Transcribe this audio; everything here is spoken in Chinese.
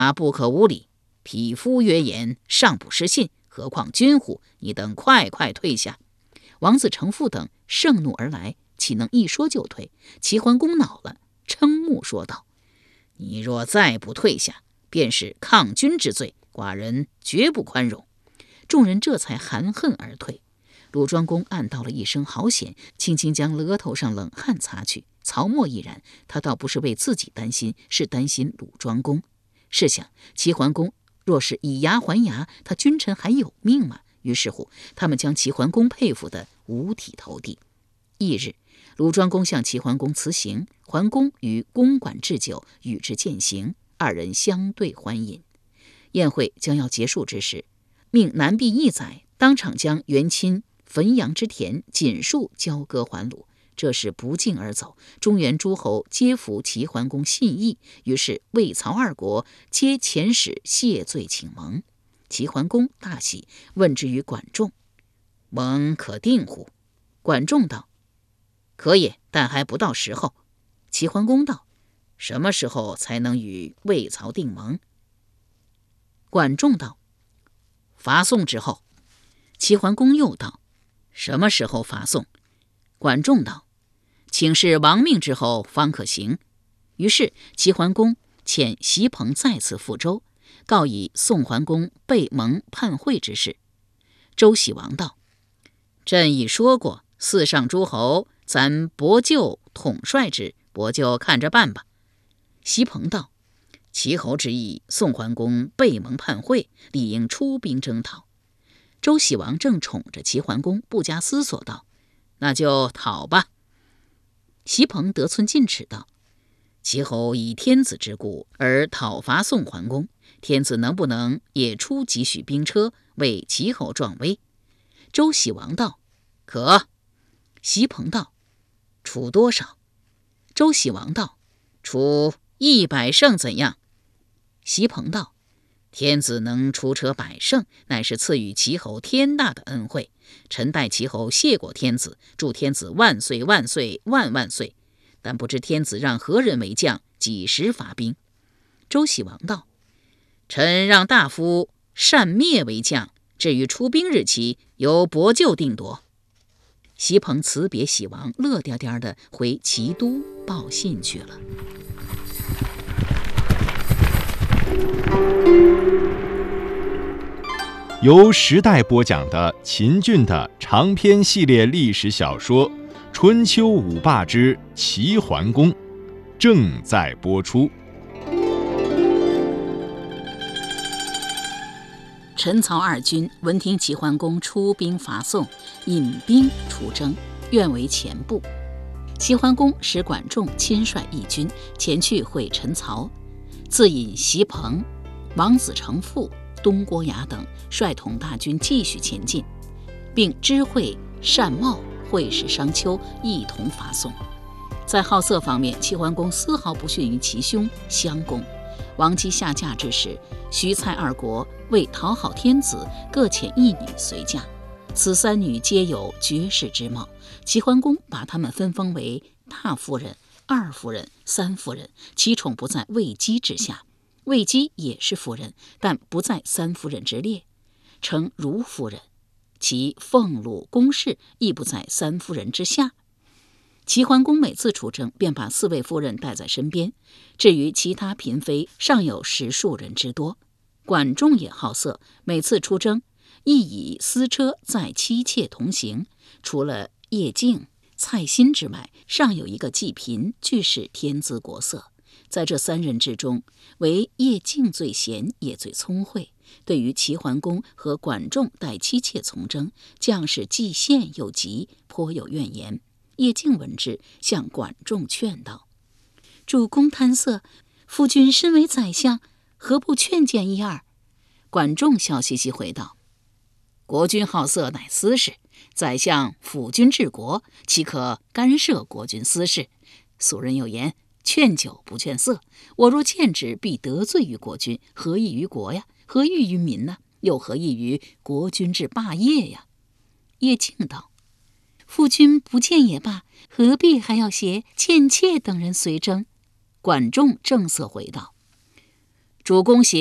不可无礼，匹夫约言，尚不失信，何况君乎？你等快快退下！”王子成父等盛怒而来，岂能一说就退？齐桓公恼了，瞠目说道：“你若再不退下，便是抗君之罪，寡人绝不宽容。”众人这才含恨而退。鲁庄公暗道了一声好险，轻轻将额头上冷汗擦去。曹沫亦然，他倒不是为自己担心，是担心鲁庄公。试想，齐桓公若是以牙还牙，他君臣还有命吗？于是乎，他们将齐桓公佩服得五体投地。翌日，鲁庄公向齐桓公辞行，桓公于公馆置酒，与之饯行，二人相对欢饮。宴会将要结束之时，命南毕一宰当场将元亲汾阳之田锦树交割还鲁。这是不胫而走，中原诸侯皆服齐桓公信义，于是魏曹二国皆遣使谢罪请盟。齐桓公大喜，问之于管仲：“盟可定乎？”管仲道：“可也，但还不到时候。”齐桓公道：“什么时候才能与魏曹定盟？”管仲道：“伐宋之后。”齐桓公又道：“什么时候伐宋？”管仲道：“请示亡命之后方可行。”于是齐桓公遣席鹏再次赴周，告以宋桓公背盟叛会之事。周喜王道：“朕已说过，四上诸侯，咱伯舅统帅之，伯舅看着办吧。”席鹏道：“齐侯之意，宋桓公背盟叛会，理应出兵征讨。”周喜王正宠着齐桓公，不加思索道：“那就讨吧。”席鹏得寸进尺道：“齐侯以天子之故而讨伐宋桓公，天子能不能也出几许兵车，为齐侯壮威？”周喜王道：“可。”席鹏道：“出多少？”周喜王道：“出100乘怎样？”席鹏道：“天子能出车100乘，乃是赐予齐侯天大的恩惠。臣代齐侯谢过天子，祝天子万岁万岁万万岁。但不知天子让何人为将，几时发兵？”周喜王道：“臣让大夫单灭为将，至于出兵日期，由伯舅定夺。”席鹏辞别喜王，乐颠颠的回齐都报信去了。 由时代播讲的秦俊的长篇系列历史小说《春秋五霸之齐桓公》正在播出。 陈曹二军闻听齐桓公出兵伐宋，引兵出征，愿为前部。齐桓公使管仲亲率义军前去会陈曹，自引席鹏、王子成父、东郭牙等率统大军继续前进，并知会单茂、会使商丘一同伐宋。在好色方面，齐桓公丝毫不逊于其兄襄公。王姬下嫁之时，徐蔡二国为讨好天子，各遣一女随嫁。此三女皆有绝世之貌，齐桓公把她们分封为大夫人、二夫人、三夫人，其宠不在魏姬之下。魏姬也是夫人，但不在三夫人之列，称如夫人。其俸禄宫室亦不在三夫人之下。齐桓公每次出征，便把4位夫人带在身边，至于其他嫔妃，尚有10数人之多。管仲也好色，每次出征，亦以私车载妻妾同行。除了叶敬、蔡新之外，尚有一个季嫔，俱是天姿国色。在这3人之中，唯叶敬最贤，也最聪慧。对于齐桓公和管仲带妻妾从征，将士既羡又急，颇有怨言。叶敬闻之，向管仲劝道：“主公贪色，夫君身为宰相，何不劝谏一二？”管仲笑嘻嘻回道：“国君好色乃私事，宰相辅君治国，岂可干涉国君私事？俗人有言，劝酒不劝色。我若劝之，必得罪于国君，何益于国呀？何益于民呢？又何益于国君之霸业呀？”叶敬道：“夫君不谏也罢，何必还要携倩妾等人随征？”管仲正色回道：“ 主公携